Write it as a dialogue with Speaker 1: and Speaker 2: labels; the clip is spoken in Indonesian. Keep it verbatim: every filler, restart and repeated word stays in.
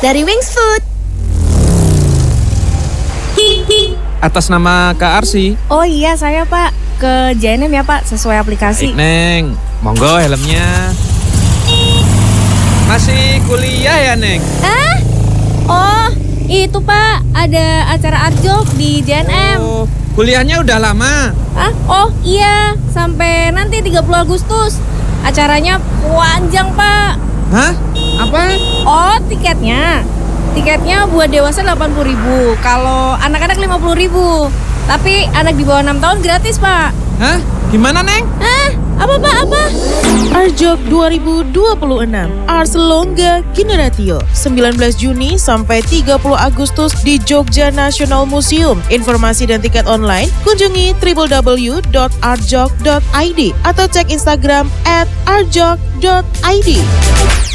Speaker 1: dari Wings Food.
Speaker 2: Atas nama Kak Arsi.
Speaker 3: Oh iya, saya Pak. Ke J N M ya Pak, sesuai aplikasi.
Speaker 2: Baik, Neng. Monggo helmnya. Masih kuliah ya, Neng?
Speaker 3: Ah? Oh, itu Pak. Ada acara Arjok di J N M.
Speaker 2: Oh, kuliahnya udah lama.
Speaker 3: Ah? Oh iya, sampai nanti tiga puluh Agustus. Acaranya panjang Pak.
Speaker 2: Hah? Apa?
Speaker 3: Oh, tiketnya. Tiketnya buat dewasa delapan puluh ribu, kalau anak-anak lima puluh ribu. Tapi anak di bawah enam tahun gratis, Pak.
Speaker 2: Hah? Gimana, Neng?
Speaker 3: Hah? Apa, Pak? Apa?
Speaker 4: Arjok dua ribu dua puluh enam, Ars Longga Generatio, sembilan belas Juni sampai tiga puluh Agustus di Jogja National Museum. Informasi dan tiket online kunjungi w w w dot arjok dot i d atau cek Instagram at arjok dot i d.